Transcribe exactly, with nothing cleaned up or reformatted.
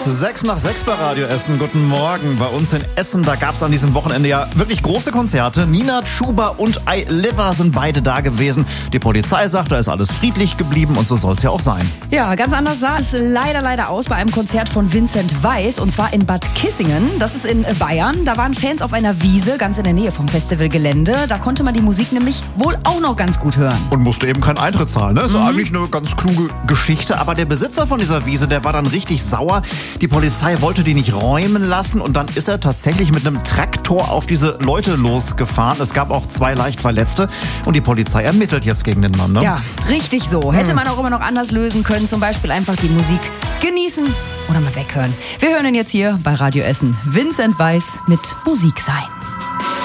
Sechs nach sechs bei Radio Essen. Guten Morgen. Bei uns in Essen, da gab es an diesem Wochenende ja wirklich große Konzerte. Nina Chuba und I Liver sind beide da gewesen. Die Polizei sagt, da ist alles friedlich geblieben und so soll es ja auch sein. Ja, ganz anders sah es leider, leider aus bei einem Konzert von Vincent Weiss und zwar in Bad Kissingen. Das ist in Bayern. Da waren Fans auf einer Wiese ganz in der Nähe vom Festivalgelände. Da konnte man die Musik nämlich wohl auch noch ganz gut hören. Und musste eben keinen Eintritt zahlen, ne? Ist mhm. eigentlich eine ganz kluge Geschichte. Aber der Besitzer von dieser Wiese, der war dann richtig sauer. Die Polizei wollte die nicht räumen lassen und dann ist er tatsächlich mit einem Traktor auf diese Leute losgefahren. Es gab auch zwei leicht Verletzte und die Polizei ermittelt jetzt gegen den Mann, ne? Ja, richtig so. Hätte man auch immer noch anders lösen können. Zum Beispiel einfach die Musik genießen oder mal weghören. Wir hören ihn jetzt hier bei Radio Essen. Vincent Weiss mit Musik sein.